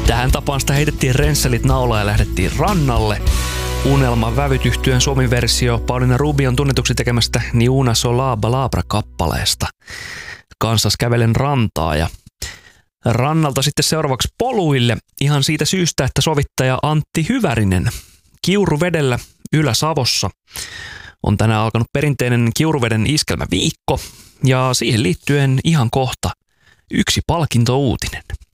Tähän tapaan sitä heitettiin rensselit naulaan ja lähdettiin rannalle. Unelman vävyt -yhtyeen suomi-versio Paulina Rubion tunnetuksi tekemästä Ni una sola balabra-kappaleesta. Kansas kävelen rantaa ja rannalta sitten seuraavaksi poluille ihan siitä syystä, että sovittaja Antti Hyvärinen Kiuruvedellä Ylä-Savossa on tänään alkanut perinteinen Kiuruveden iskelmäviikko ja siihen liittyen ihan kohta yksi palkintouutinen.